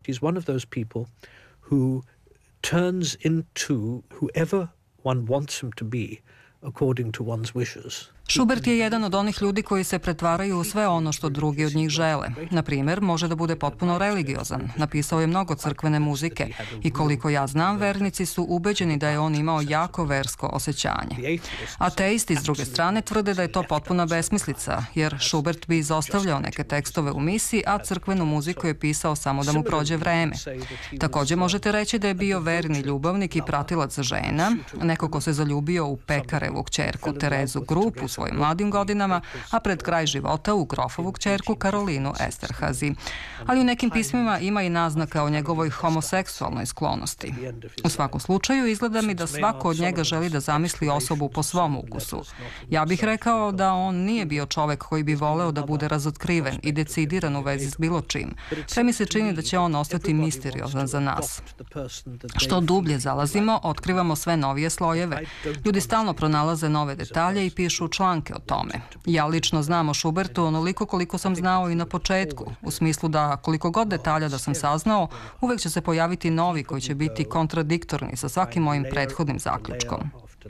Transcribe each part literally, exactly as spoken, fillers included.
He's one of those people who turns into whoever one wants him to be according to one's wishes. Schubert je jedan od onih ljudi koji se pretvaraju u sve ono što drugi od njih žele. Na primjer, može da bude potpuno religiozan. Napisao je mnogo crkvene muzike i koliko ja znam, vernici su ubeđeni da je on imao jako versko osjećanje. Ateisti, s druge strane, tvrde da je to potpuna besmislica, jer Schubert bi izostavljao neke tekstove u misi, a crkvenu muziku je pisao samo da mu prođe vreme. Također možete reći da je bio verni ljubavnik i pratilac žena, neko ko se zaljubio u pekarevu kćerku Terezu Grup u svojim mladim godinama, a pred kraj života u grofovu kćerku Karolinu Esterhazy. Ali u nekim pismima ima i naznaka o njegovoj homoseksualnoj sklonosti. U svakom slučaju, izgleda mi da svako od njega želi da zamisli osobu po svom ukusu. Ja bih rekao da on nije bio čovek koji bi voleo da bude razotkriven i decidiran u vezi s bilo čim. Sve mi se čini da će on ostati misteriozan za nas. Što dublje zalazimo, otkrivamo sve novije slojeve. Ljudi stalno pronalaze nove detalje i pišu članke o tome. Ja lično znam o Schubertu onoliko koliko sam znao i na početku, u smislu da koliko god detalja da sam saznao, uvek će se pojaviti novi koji će biti kontradiktorni sa svakim mojim prethodnim zaključkom.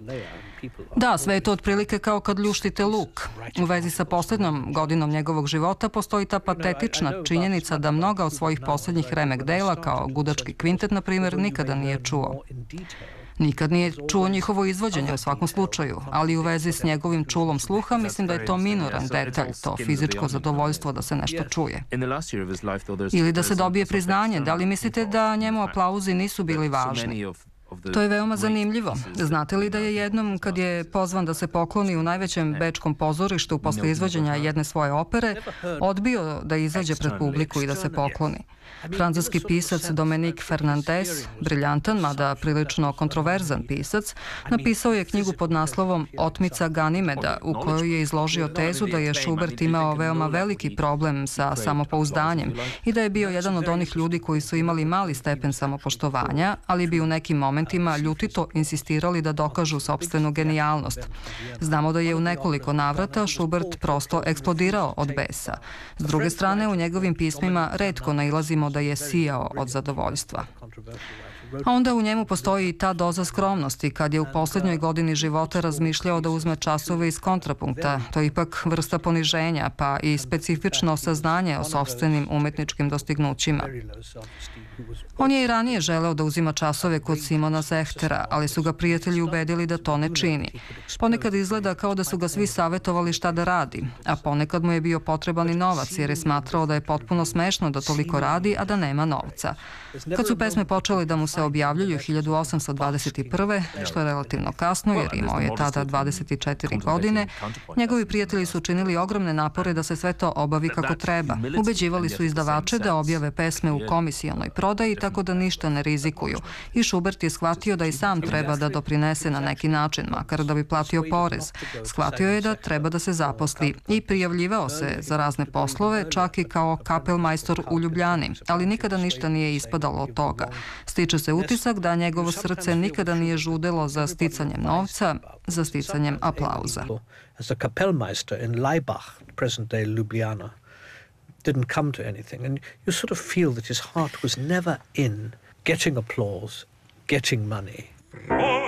Da, sve je to otprilike kao kad ljuštite luk. U vezi sa posljednom godinom njegovog života postoji ta patetična činjenica da mnoga od svojih posljednjih remek dela, kao Gudački kvintet, na primjer, nikada nije čuo. Nikad nije čuo njihovo izvođenje u svakom slučaju, ali u vezi s njegovim čulom sluha mislim da je to minoran detalj, to fizičko zadovoljstvo da se nešto čuje. Ili da se dobije priznanje. Da li mislite da njemu aplauzi nisu bili važni? To je veoma zanimljivo. Znate li da je jednom, kad je pozvan da se pokloni u najvećem bečkom pozorištu posle izvođenja jedne svoje opere, odbio da izađe pred publiku i da se pokloni. Francuski pisac Dominique Fernandez, briljantan, mada prilično kontroverzan pisac, napisao je knjigu pod naslovom Otmica Ganimeda, u kojoj je izložio tezu da je Schubert imao veoma veliki problem sa samopouzdanjem i da je bio jedan od onih ljudi koji su imali mali stepen samopoštovanja, ali bi u nekim momentima ljutito insistirali da dokažu sopstvenu genijalnost. Znamo da je u nekoliko navrata Schubert prosto eksplodirao od besa. S druge strane, u njegovim pismima retko nailazimo da je sijao od zadovoljstva. A onda u njemu postoji i ta doza skromnosti kad je u posljednjoj godini života razmišljao da uzme časove iz kontrapunkta. To je ipak vrsta poniženja, pa i specifično saznanje o sopstvenim umetničkim dostignućima. On je i ranije želeo da uzima časove kod Simona Zehtera, ali su ga prijatelji ubedili da to ne čini. Ponekad izgleda kao da su ga svi savetovali šta da radi, a ponekad mu je bio potreban i novac jer je smatrao da je potpuno smešno da toliko radi, a da nema novca. Kad su pesme počele da mu se objavljuju hiljadu osamsto dvadeset prve, što je relativno kasno jer imao je tada dvadeset četiri godine, njegovi prijatelji su činili ogromne napore da se sve to obavi kako treba. Ubeđivali su izdavače da objave pesme u komisionoj prodaji tako da ništa ne rizikuju. I Schubert je shvatio da i sam treba da doprinese na neki način, makar da bi platio porez. Shvatio je da treba da se zaposli i prijavljivao se za razne poslove, čak i kao kapelmajstor u Ljubljani, ali nikada ništa nije ispadalo od toga. Stiče se utisak da njegovo srce nikada nije žudelo za sticanjem novca, za sticanjem aplauza. As a Kapellmeister in Laibach, present day Ljubljana, didn't come to anything, and you sort of feel that his heart was never in getting applause, getting money.